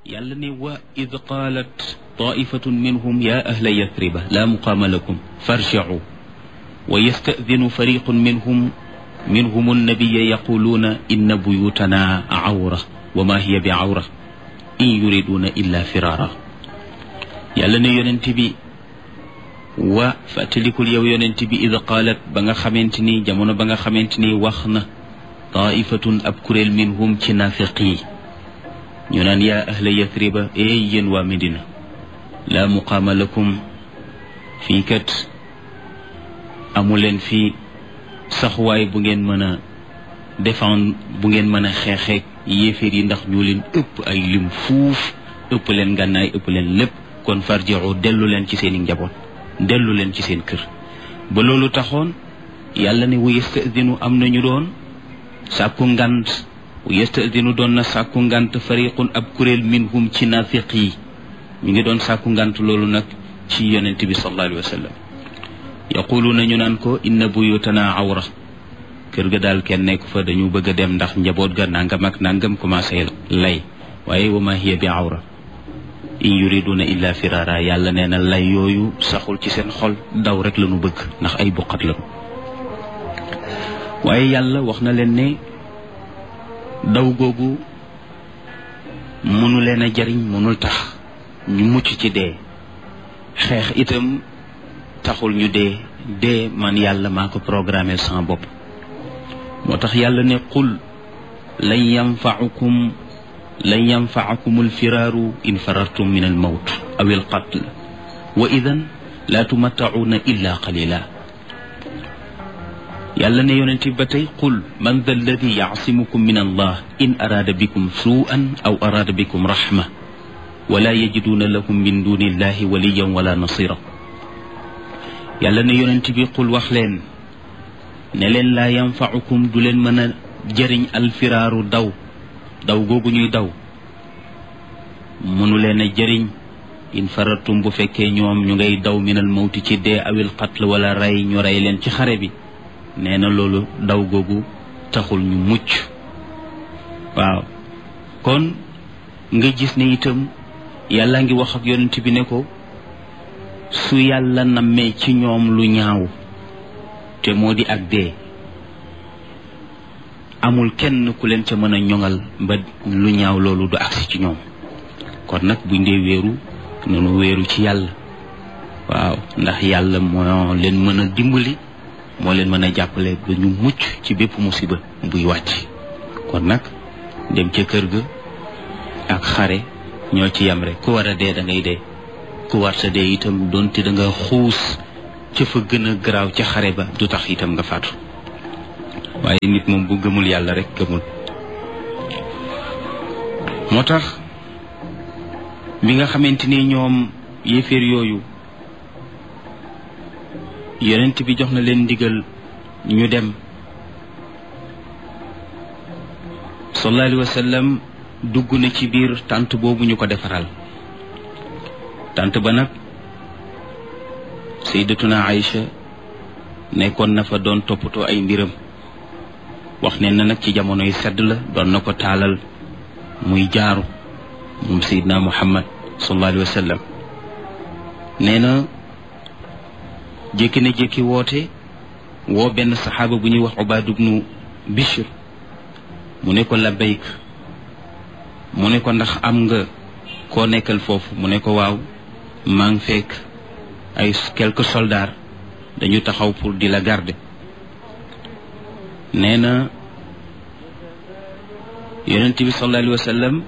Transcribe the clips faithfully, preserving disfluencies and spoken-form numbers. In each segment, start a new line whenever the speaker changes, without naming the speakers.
yàlla ne wa id qaalat taifatun minhum ya ahla yathriba la muqaama lakum farji'u wa yasta'dinu fariqun minhum minhum annabiya yaquluuna inna buyutana awra wa ma hiya bi awra in yuriduna illa firara yàlla ne yonent bi wa fàttalikul yow yonent bi id qaalat ba nga xamante ni jamono ba nga xamante ni wax na taifatun ab kuréel minhum ci naafiq yi ñu naan yaa ahla yathriba ey yéen waa Medina laa muqaama lakum fii kat amuleen fii saxuwaay bu ngeen mën a défendre bu ngeen mën a xeexeek yéeféer yi ndax ñu leen ëpp ay lim fuuf ëpp leen gànnaay ëpp leen lépp kon farji'u dellu leen ci seeni njaboot dellu leen ci seen kër ba loolu taxoon yàlla ne wa yasta'dinu am nañu doon sàkku ngant wa yasta'dinu doon na sàkku ngant fariqun ab kuréel minhum ci naafiq yi ñu ngi doon sàkku ngant loolu nag ci yonent bi sallallahu alayhi wa sallam yaquluuna ñu naan ko inna buyutana awra kër ga daal kenn nekk fa dañu bëgg a dem ndax njaboot ga nangam ak nangam commencé lay waaye wa ma hiya bi awra in yuriduna illa firara yàlla nee na lay yooyu saxul ci seen xol daw rek la ñu bëgg ndax ay buqat la waaye yàlla wax na leen ne daw googu mënu leen a jariñ mënul tax ñu mucc ci dee xeex itam taxul ñu dee dee man yàlla maa ko programmé sama bopp moo tax yàlla ne qul lan yanfa'ukum lan yanfa'akum alfiraaru in farartum min almawt aw alqatl wa idan la tumatta'una illa qalila yàlla ne yonent bi ba tey qul man dha alladi ya'simukum min allah in araada bikum suu'an aw araada bikum rahma wala yajiduna lahum min duni illahi waliyan wala nasira yàlla ne yonent bi qul wax leen ne leen laa yanfa'ukum du leen mën a jëriñ alfiraaru daw daw googu ñuy daw mënu leen a jëriñ in faratum bu fekkee ñoom ñu ngay daw minal mawti ci dee awil qatl wala rey ñu rey leen ci xare bi nee na loolu daw googu taxul ñu mucc waaw kon nga gis ne itam yàlla ngi wax ak yonent bi ne ko su yàlla nammee ci ñoom lu ñaaw te moo di ak dee amul kenn ku leen ca mën a ñoŋal ba lu ñaaw loolu du agsi ci ñoom kon nag buñ dee wéeru nunu wéeru ci yàlla waaw ndax yàlla moo leen mën a dimbali moo leen mën a jàppale ba ñu mucc ci bépp musiba buy wàcc kon nag dem ca kër ga ak xare ñoo ci yam rek ku war a dee da ngay dee ku war sa dee itam doonte da nga xuus ca fa gën a garaaw ca xare ba du tax itam nga faatu waaye nit moom bu gëmul yàlla rek gëmul moo tax bi nga xamante ni ñoom yéeféer yooyu yonent bi jox na leen ndigal ñu dem sallallahu alayhi wa sallam dugg na ci biir tànt boobu ñu ko defaral tànt ba nag sayyidatuna Aïcha nekkoon na fa doon toppatoo ay mbiram wax ne na nag ci jamonoy sedd la doon na ko taalal muy jaaru moom sayyidna Muhammad sallallahu alayhi wa sallam nee na jékki na jékki woote woo benn saxaaba bu ñuy wax Ubaad ibnu Bishr mu ne ko labbayk mu ne ko ndax am nga koo nekkal foofu mu ne ko waaw maa ngi fekk ay quelques soldats dañu taxaw pour di la garder nee na yonent bi sallallahu alayhi wa sallam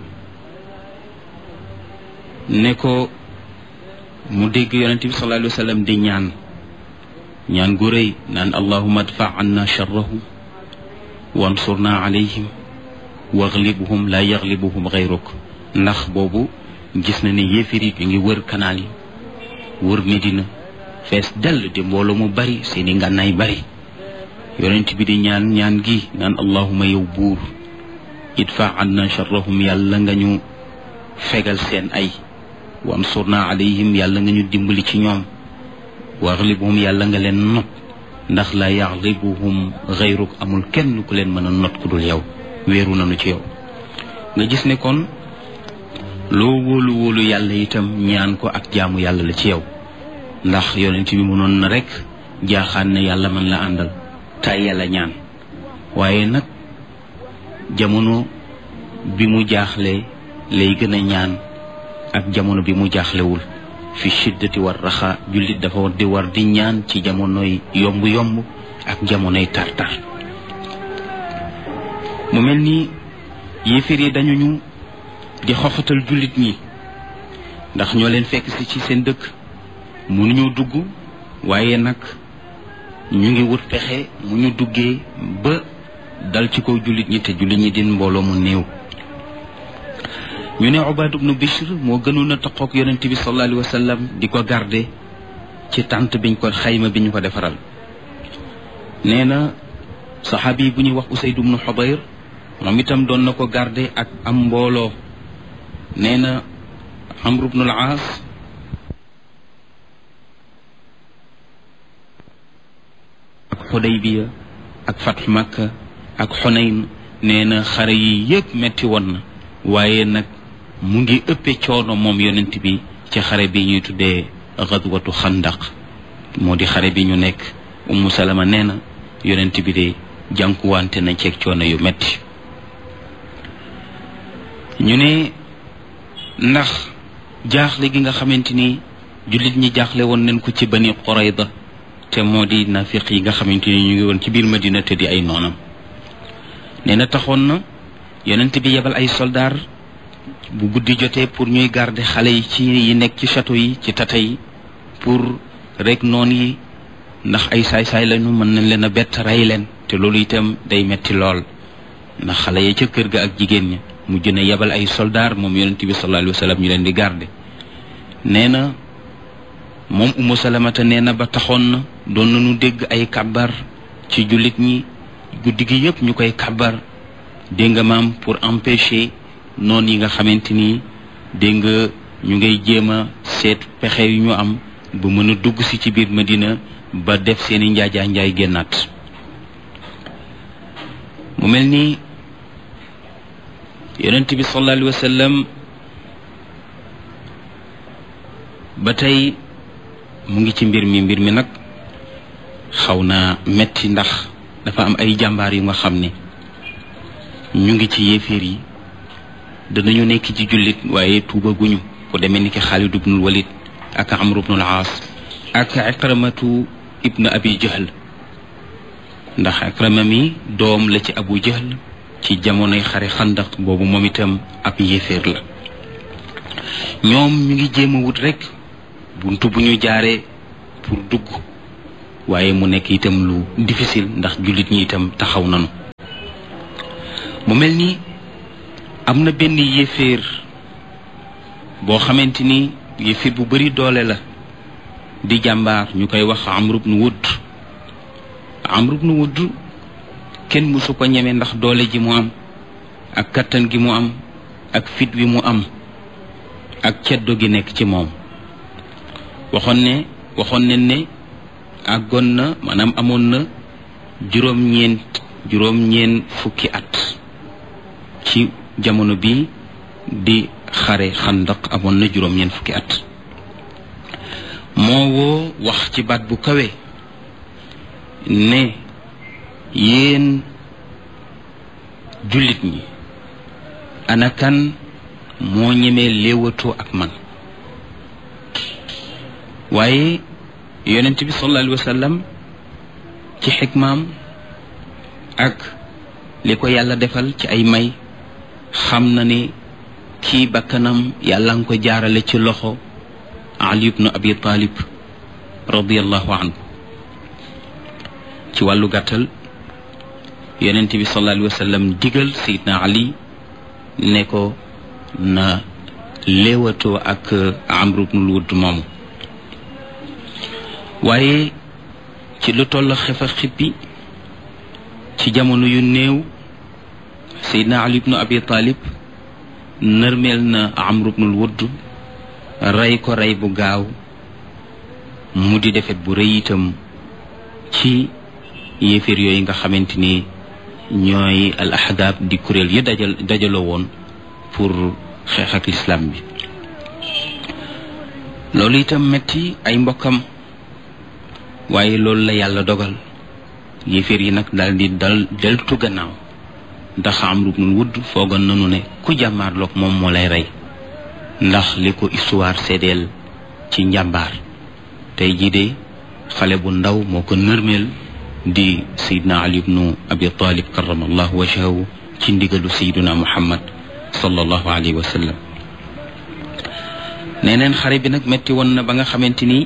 ne ko mu dégg yonent bi sallallahu alayhi wa sallam di ñaan ñaan gu rëy naan allahumma adfa anna sharrahum wansurna alayhim waglibhum la yaglibuhum gayruk ndax boobu gis na ne yéefar yi ñu ngi wër kanaal yi wër Medina fees dell di mbooloo mu bari seeni ngànnaay bari yonent bi di ñaan ñaan gi naan allahumma yow buur idfa anna sharrahum yàlla nga ñu fegal seen ay wansurna alayhim yàlla nga ñu dimbali ci ñoom waglibhum yàlla nga leen not ndax la yaglibuhum gayruk amul kenn ku leen mën a not ku dul yow wéeru nañu ci yow nga gis ne kon loo wóolu wóolu yàlla itam ñaan ko ak jaamu yàlla la ci yow ndax yonent bi mënoon na rek jaaxaan ne yàlla man la àndal tay yàlla ñaan waaye nag jamono bi mu jaaxle lay gën a ñaan ak jamono bi mu jaaxlewul fi shiddati war raxa jullit dafa war di war di ñaan ci jamonoy yomb yomb ak jamonoy tartar mu mel ni yéeféer yi dañu ñu di xoxatal jullit ñi ndax ñoo leen fekk si ci seen dëkk mënuñoo dugg waaye nag ñu ngi wut pexe mu ñu duggee ba dal ci kaw jullit ñi te jullit ñi din mbooloo mu néew ñu ne Ubaad ibnu Bishr moo gënoon a taqoog yonent bi sallallahu alayhi wa sallam di ko garde ci tànt biñ ko xayma bi ñu ko defaral nee na saxaabi yi bu ñuy wax Usayd ibnu Xudayr moom itam doon na ko garde ak am mbooloo nee na Amr ibnu al-Aas ak Xudaybiya ak Fathu Makka ak Xunayn nee na xare yi yëpp metti woon na waaye nag mu ngi ëppee coono moom yonent bi ci xare bi ñuy tuddee xadwatu xandaq moo di xare bi ñu nekk Ummu Salama nee na yonent bi de jànkuwante na ceeg coono yu metti ñu ne ndax jaaxle gi nga xamante ni jullit ñi jaaxle woon nañ ko ci Bani Qurayda te moo di nafiq yi nga xamante ni ñu ngi woon ci biir Madina te di ay noonam nee na taxoon na yonent bi yebal ay soldaar bu guddi jotee pour ñuy garder xale yi ci yi nekk ci château yi ci tata yi pour rek noon yi ndax ay saay-saay lañu mën nañ leen a bett rey leen te loolu itam day metti lool ndax xale yi ca kër ga ak jigéen ña mu jën a yebal ay soldaar moom yonent bi sallallahu alayhi wa sallam ñu leen di garder nee na moom Ummu Salamata nee na ba taxoon na doon nañu dégg ay kabar ci jullit ñi guddi gi yëpp ñu koy kabar dégg nga maam pour empêcher noonu yi nga xamante ni dégg nga ñu ngay jéem a seet pexe yu ñu am ba mën a dugg si ci biir Madina ba def seeni njaajaa njaay génnaat mu mel ni yonent bi sallallahu alayhi wa sallam ba tey mu ngi ci mbir mi mbir mi nag xaw naa metti ndax dafa am ay jàmbaar yu nga xam ne ñu ngi ci yéeféer yi danañu nekk ci jullit waaye tuubaguñu ko demee ni ki Xaalid ibnul Walid ak Amr ibnul Aas ak Ikramatu ibn Abi Jahl ndax Ikrama mi doom la ci Abu Jahl ci jamonoy xare xandaq boobu moom itam ab yéeféer la ñoom ñu ngi jéem a wut rek buntu bu ñu jaaree pour dugg waaye mu nekk itam lu difficile ndax jullit ñi itam taxaw nanu mu mel ni am na benn yéeféer boo xamante ni yéeféer bu bari doole la di jàmbaar ñu koy wax Amr ibn Wudd Amr ibn Wudd kenn mësu ko ñeme ndax doole ji mu am ak kattan gi mu am ak fit wi mu am ak ceddo gi nekk ci moom waxoon ne waxoon ne ne àggoon na maanaam amoon na juróom-ñeent juróom-ñeent fukki at ci jamono bi di xare xandaq amoon na juróom-ñeent fukki at moo woo wax ci baat bu kawe ne yéen jullit ñi ana kan moo ñemee léewatoo ak man waaye yonent bi sallallahu alayhi wa sallam ci xikmaam ak li ko yàlla defal ci ay may xam na ne kii bakkanam yàlla nga ko jaarale ci loxo Ali ibn Abi Talib radiyallahu anhu ci wàllu gàttal yonent bi sallallahu alayhi wa sallam digal Seydina Ali ne ko na léewatoo ak Amr ibn Wudd moomu waaye ci lu toll xefa xippi ci jamono yu néew Seydina Ali ibn Abi Talib nërmeel na Amr ibn Wudd rey ko rey bu gaaw mu di defet bu rëy itam ci yéeféer yooyu nga xamante ni ñooy al ahdaab di kuréel yi dajal dajaloo woon pour xeex ak lislaam bi. loolu itam metti ay mbokkam waaye loolu la yàlla dogal yéeféer yi nag daal di dal deltu gannaaw ndax Amru ibnul Wudd foogoon nanu ne ku jàmmaarloog moom moo lay rey ndax li ko histoire seedeel ci njàmbaar. tey jii de xale bu ndaw moo ko nërmeel di Seydina Ali ibnu Abi Talib karamallahu wajhahu ci ndigalu Seydina Muhammad sallallahu alayhi wa sallam. neneen xare bi nag metti woon na ba nga xamante ni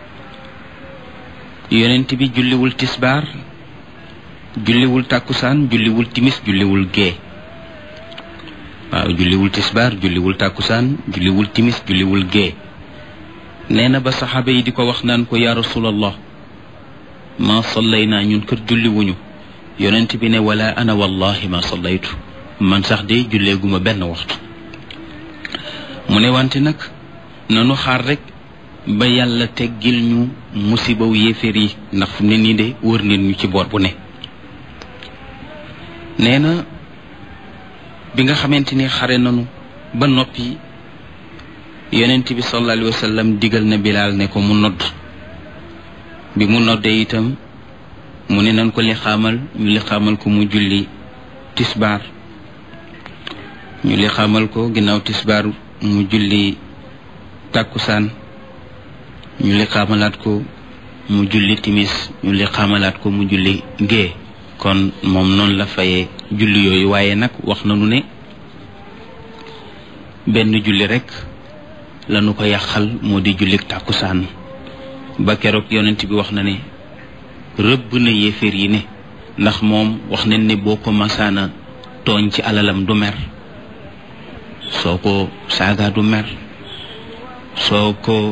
yonent bi julliwul tisbaar julliwul tàkkusaan julliwul timis julliwul gee waaw julliwul tisbaar julliwul tàkkusaan julliwul timis julliwul gee nee na ba saxaaba yi di ko wax naan ko yaa rasulallah ma sallayna ñun kër julliwuñu yonent bi ne wala ana wallahi ma sallaytu man sax de julleeguma benn waxtu mu ne wante nag nanu xaar rek ba yàlla teggil ñu musibaw yéeféer yi ndax fu ne nii de wër nit ñu ci boor bu ne. nee na bi nga xamante ni xare nanu ba noppi yonent bi sallallahu alayhi wa sallam digal na Bilaal ne ko mu nodd bi mu noddee itam mu ne nan ko li xaamal ñu li xaamal ko mu julli tisbaar ñu li xaamal ko ginnaaw tisbaar mu julli tàkkusaan ñu li xaamalaat ko mu julli timis ñu li xaamalaat ko mu julli gée kon moom noonu la fayee julli yooyu waaye nag wax nañu ne benn julli rekk lañu ko yàqal moo di julli tàkkusaan ba keroog yonent bi wax na ne rëbb na yéeféer yi ne ndax moom wax nañ ne boo ko masaana tooñ ci alalam du mer soo ko saaga du mer soo ko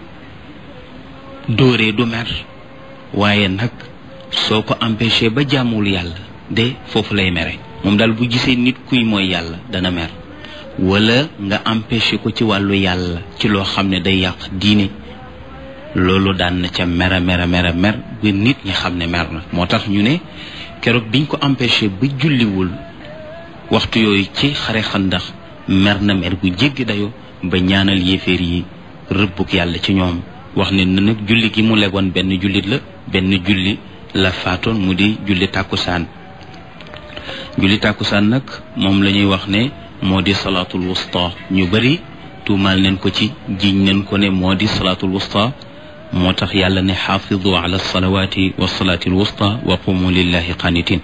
dóoree du mer waaye nag soo ko empêché ba jàmmul yàlla de foofu lay mere moom daal bu gisee nit kuy mooy yàlla dana mer wala nga empêché ko ci wàllu yàlla ci loo xam ne day yàq diine loolu daan na ca mera mera mera mer ba nit ñi xam ne mer na moo tax ñu ne keroog biñ ko empêché ba julliwul waxtu yooyu ci xare Xandax mer na mer gu jéggi dayo ba ñaanal yéeféer yi rëbbuk yàlla ci ñoom wax ne na nag julli gi mu legoon benn jullit la benn julli la faatoon mu di julli tàkkusaan julli tàkkusaan nag moom la ñuy wax ne moo di salaatul wusta ñu bari tuumaal nañ ko ci jiiñ nañ ko ne moo di salaatul wusta moo tax yàlla ne xaafidu ala salawaati wa salaatil wusta wa qumu lillahi qanitin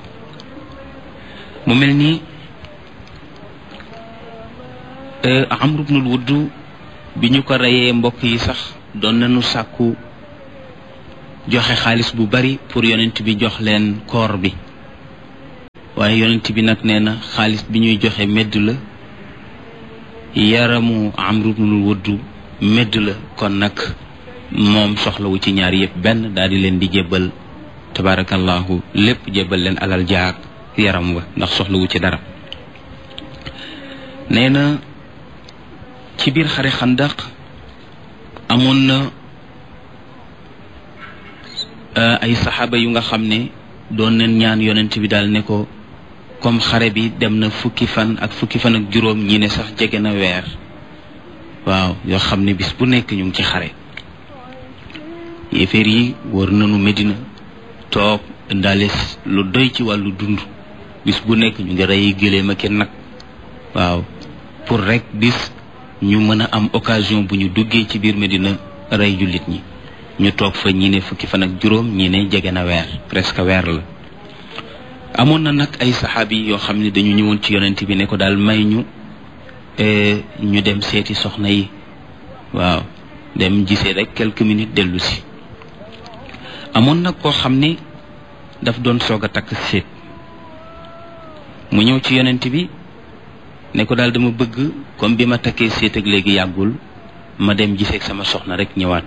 mu mel ni Amru ibnul Wudd bi ñu ko reyee mbokk yi sax doon nañu sàkku joxe xaalis bu bari pour yonent bi jox leen koor bi waaye yonent bi nag nee na xaalis bi ñuy joxe medd la yaramu Amru ibnul Wudd medd la kon nag moom soxlawu ci ñaar yëpp benn daal di leen di jébbal tabarakallahu lépp jébbal leen alal jaar yaram wa ndax soxlawu ci dara. nee na ci biir xare Xandaq amoon na ay saxaaba yu nga xam ne doon nañ ñaan yonent bi daal ne ko comme xare bi dem na fukki fan ak fukki fan ak juróom ñi ne sax jege na weer waaw yoo xam ne bis bu nekk ñu ngi ci xare yéeféer yi wër nañu Medina toog indaale lu doy ci wàllu dund bis bu nekk ñu ngi rey gëléem ak nag waaw pour rek bis ñu mën a am occasion bu ñu duggee ci biir Medina rey jullit ñi ñu toog fa ñi ne fukki fan ak juróom ñi ne jege na weer presque weer la. amoon na nag ay saxaabi yoo xam ne dañu ñëwoon ci yonent bi ne ko daal may ñu ñu dem seeti soxna yi waaw dem gisee rek quelques minutes dellu si. amoon nag koo xam ne daf doon soog a takk seet mu ñëw ci yonent bi ne ko daal dama bëgg comme bi ma takkee seet ak léegi yàggul ma dem gisee ak sama soxna rek ñëwaat.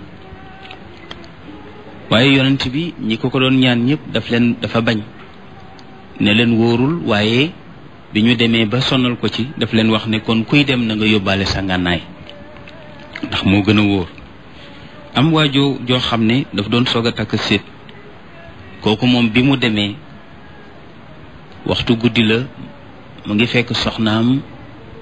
waaye yonent bi ñi ko ko doon ñaan ñëpp daf leen dafa bañ ne leen wóorul waaye bi ñu demee ba sonal ko ci daf leen wax ne kon kuy dem na nga yóbbaale sa ngànnaay ndax moo gën a wóor. am waajoo joo xam ne daf doon soog a takk séet kooku moom bi mu demee waxtu guddi la mu ngi fekk soxnaam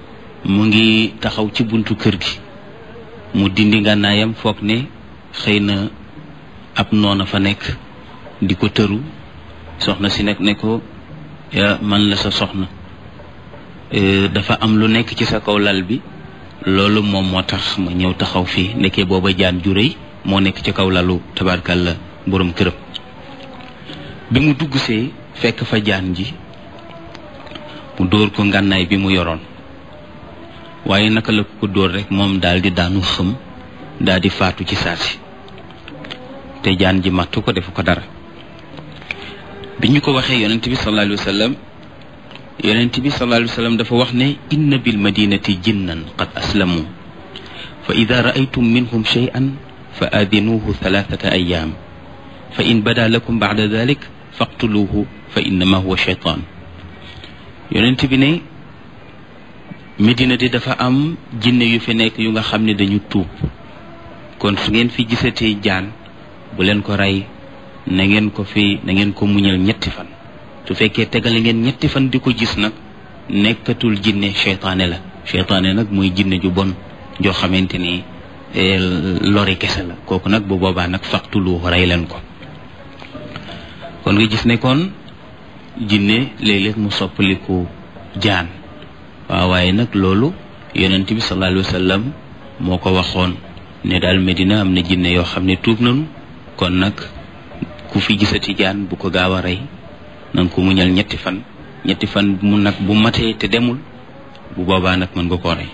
mu ngi taxaw ci buntu kër gi mu dindi ngànnaayam foog ne xëy na ab noona fa nekk di ko tëru soxna si nekk ne ko man la sa soxna dafa am lu nekk ci sa kaw lal bi loolu moom moo tax ma ñëw taxaw fii nekkee booba jaan ju rëy moo nekk ci kaw lalu tabarkalla borom këram bi mu dugg see fekk fa jaan ji mu dóor ko ngànnaay bi mu yoroon waaye naka la ko dóor rek moom daal di daanu xëm daal di faatu ci saasi te jaan ji mattu ko defu ko dara bi ñu ko waxee yonent bi sallallahu alayhi wa sallam yonent bi sallallahu alayhi wa sallam dafa wax ne inna bil madinati jinnan qad aslamu fa ida raaytum minhum shay'an fa aadinuuhu thalathata ayam fa in bada lakum ba'da dhalik faqtuluuhu fa innama huwa shaytan yonent bi ne Medina di dafa am jinne yu fi nekk yu nga xam ne dañu tuub kon su ngeen fi gisatee jaan bu leen ko rey na ngeen ko fi na ngeen ko muñal ñetti fan su fekkee tegale ngeen ñetti fan di ko gis nag nekkatul jinne seytaane la seytaane nag mooy jinne ju bon joo xamante ni lori kese la kooku nag bu boobaa nag faqtulu rey leen ko kon nga gis ne kon jinne léeg-léeg mu soppaliku jaan waaw waaye nag loolu yonent bi sallallahu alayhi wa sallam moo ko waxoon ne daal Medina am na jinne yoo xam ne tuub nañu kon nag ku fi gisati jaan bu ko gaaw a rey na nga ko muñal ñetti fan ñetti fan mu nag bu matee te demul bu boobaa nag mën nga koo rey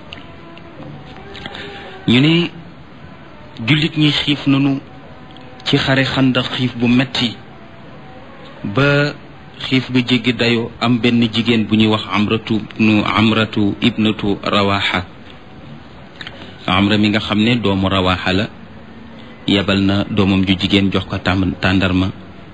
ñu ne jullit ñi xiif nañu ci xare Xandaq xiif bu metti ba xiif ga jéggi dayoo am benn jigéen bu ñuy wax amratu nu amratu ibnatu rawaxa amra mi nga xam ne doomu rawaxa la yebal na doomam ju jigéen jox ko tàm tàndarma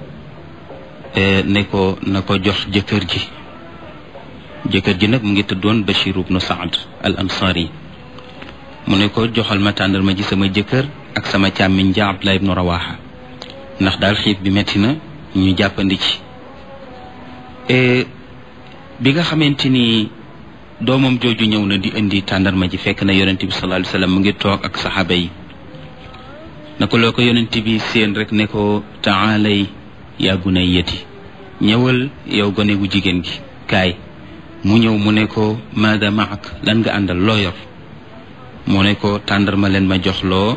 ne ko na ko jox jëkkër ji jëkkër ji nag mu ngi tëddoon Bashir ibnu Saad al ansari mu ne ko joxal ma tàndarma ji sama jëkkër ak sama càmmiñ ja Abdullah ibnu rawaxa ndax daal xiif bi metti na ñu jàppandi ci bi nga xamante ni doomam jooju ñëw na di indi tàndarma ji fekk na yonent bi sallallahu alayhi wa sallam mu ngi toog ak saxaaba yi na ko loo ko yonent bi seen rek ne ko taalay yaa bunayyati ñëwal yow gone gu jigéen gi kaay mu ñëw mu ne ko maada maak lan nga àndal loo yor mu ne ko tàndarma leen ma jox loo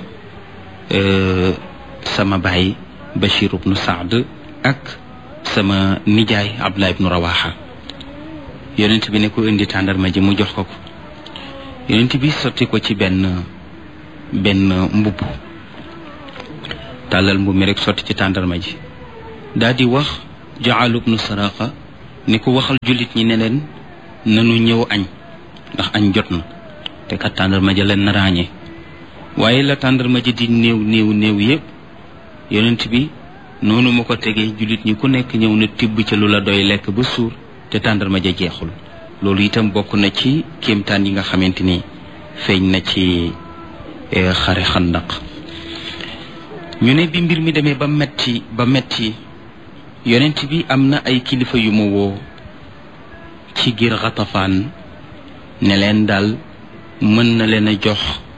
sama baay Bashir ibnu Saad ak sama nijaay Abdullah ibnu Rawaha yonent bi ne ko indi tàndarma ji mu jox ko ko yonent bi sotti ko ci benn benn mbubb tàllal mbubb mi rek sotti ci tàndarma ji daal di wax Jaal ibnu Saraqa ni ko waxal jullit ñi ne leen nanu ñëw añ ndax añ jot na te kat tàndarma ji leen na ràññee waaye la tàndarma ji di néew néew néew yépp yonent bi noonu ma ko tegee jullit ñi ku nekk ñëw na tibb ca lu la doy lekk ba suur te tàndarma ja jeexul loolu itam bokk na ci kéemtaan yi nga xamante ni feeñ na ci xare Xandaq ñu ne bi mbir mi demee ba metti ba metti yonent bi am na ay kilifa yu mu woo ci giir Xatafaan ne leen daal mën na leen a jox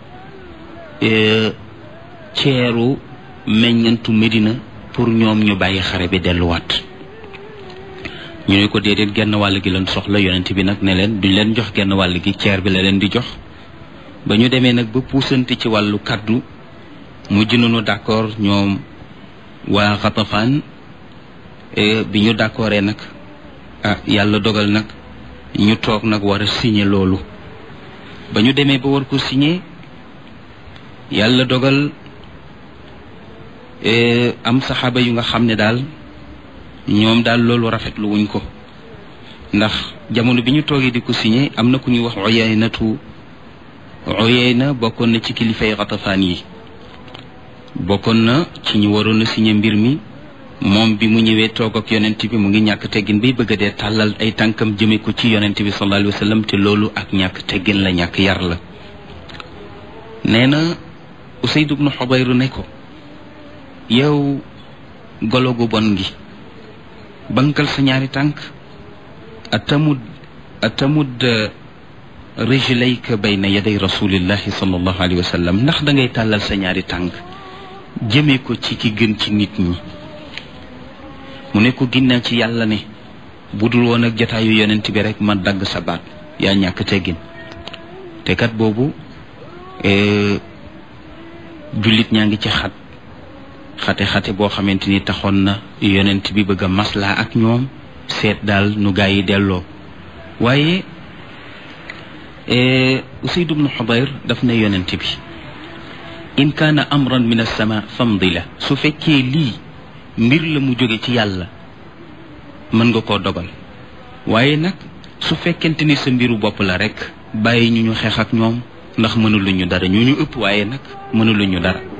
ceeru meññantu Medina pour ñoom ñu bàyyi xare bi delluwaat ñu ne ko déedéet genn wàll gi leen soxla yonent bi nag ne leen duñ leen jox genn wàll gi ceer bi la leen di jox ba ñu demee nag ba puusante ci wàllu kaddu mujj nañu d'accord ñoom waa Xatafaan bi ñu d'accordee nag ah yàlla dogal nag ñu toog nag war a signer loolu ba ñu demee ba war ko signer yàlla dogal am saxaaba yu nga xam ne daal ñoom daal loolu rafetlu wuñ ko ndax jamono bi ñu toogee di ko signé am na ku ñuy wax Uyaynatu Uyayna bokkoon na ci kilifay Xatafaan yi bokkoon na ci ñu waroon a signé mbir mi moom bi mu ñëwee toog ak yonent bi mu ngi ñàkk teggin bay bëgg a dee tàllal ay tànkam jëme ko ci yonent bi sallallahu alayhi wa sallam te loolu ak ñàkk teggin la ñàkk yar la nee na Usayd ibnu Xubayr ne ko yow golo gu bon gi bankal sa ñaari tànk atamud atamud rijlayka bayna yaday rasulillahi sallallahu alayhi wa sallam ndax da ngay tàllal sa ñaari tànk jëmee ko ci ki gën ci nit ñi mu ne ko ginnaaw ci yàlla ne bu dul woon ak jataayu yonent bi rek ma dagg sa baat yaa ñàkk teggin te kat boobu jullit ñaa ngi ci xat xate-xate boo xamante ni taxoon na yonent bi bëgg a maslaa ak ñoom seet daal nu gaa yi delloo waaye Usayd ibn Hudayr daf ne yonent bi in kaana amran min as-sama famdi la su fekkee lii mbir la mu jóge ci yàlla mën nga koo dogal waaye nag su fekkente ni sa mbiru bopp la rek bàyyi ñu ñu xeex ak ñoom ndax mënuluñu dara ñu ñu ëpp waaye nag mënuluñu dara